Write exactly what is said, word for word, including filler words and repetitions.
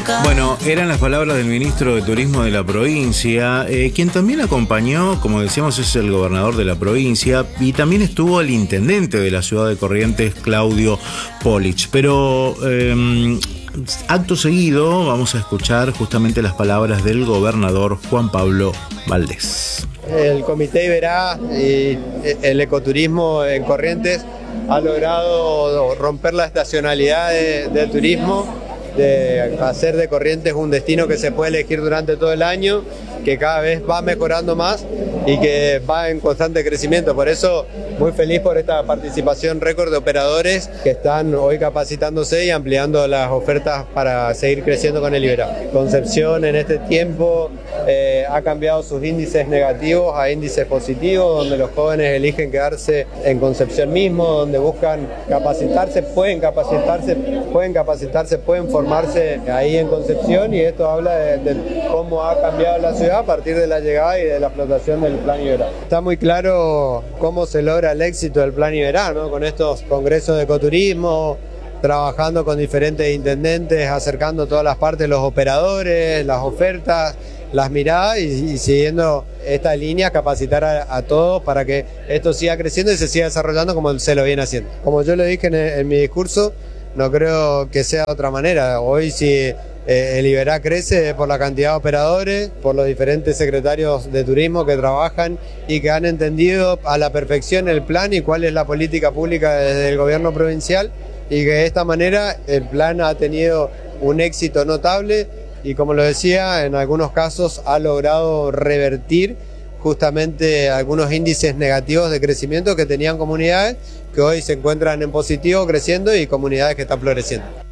Bueno, eran las palabras del ministro de Turismo de la provincia, eh, quien también acompañó, como decíamos, es el gobernador de la provincia, y también estuvo el intendente de la ciudad de Corrientes, Claudio Polich. Pero eh, acto seguido vamos a escuchar justamente las palabras del gobernador Juan Pablo Valdés. El Comité Iberá y el ecoturismo en Corrientes ha logrado romper la estacionalidad de, del turismo, de hacer de Corrientes un destino que se puede elegir durante todo el año, que cada vez va mejorando más y que va en constante crecimiento. Por eso, muy feliz por esta participación récord de operadores que están hoy capacitándose y ampliando las ofertas para seguir creciendo con el Iberá. Concepción en este tiempo eh, ha cambiado sus índices negativos a índices positivos, donde los jóvenes eligen quedarse en Concepción mismo, donde buscan capacitarse, pueden capacitarse, pueden capacitarse, pueden formarse ahí en Concepción, y esto habla de, de cómo ha cambiado la ciudad a partir de la llegada y de la explotación del Plan Iberá. Está muy claro cómo se logra el éxito del Plan Iberá, ¿no? Con estos congresos de ecoturismo, trabajando con diferentes intendentes, acercando todas las partes, los operadores, las ofertas, las miradas, y, y siguiendo esta línea, capacitar a, a todos para que esto siga creciendo y se siga desarrollando como se lo viene haciendo. Como yo lo dije en, en mi discurso, no creo que sea de otra manera. Hoy si eh, el Iberá crece por la cantidad de operadores, por los diferentes secretarios de turismo que trabajan y que han entendido a la perfección el plan y cuál es la política pública desde el gobierno provincial, y que de esta manera el plan ha tenido un éxito notable y, como lo decía, en algunos casos ha logrado revertir justamente algunos índices negativos de crecimiento que tenían comunidades que hoy se encuentran en positivo creciendo y comunidades que están floreciendo.